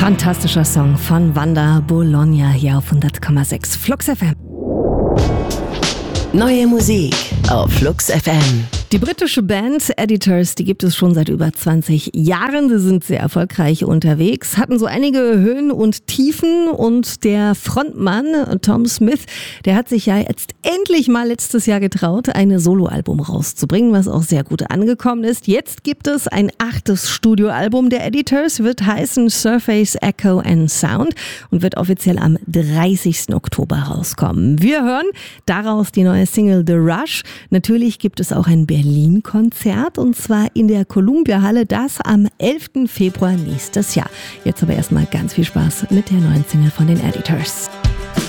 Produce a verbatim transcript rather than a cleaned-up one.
Fantastischer Song von Wanda Bologna hier auf hundert Komma sechs Flux F M. Neue Musik auf Flux F M. Die britische Band Editors, die gibt es schon seit über zwanzig Jahren. Sie sind sehr erfolgreich unterwegs, hatten so einige Höhen und Tiefen und der Frontmann Tom Smith, der hat sich ja jetzt endlich mal letztes Jahr getraut, ein Soloalbum rauszubringen, was auch sehr gut angekommen ist. Jetzt gibt es ein achtes Studioalbum der Editors, wird heißen Surface Echo and Sound und wird offiziell am dreißigsten Oktober rauskommen. Wir hören daraus die neue Single The Rush. Natürlich gibt es auch ein Berlin-Konzert und zwar in der Columbia-Halle, das am elften Februar nächstes Jahr. Jetzt aber erstmal ganz viel Spaß mit der neuen Single von den Editors.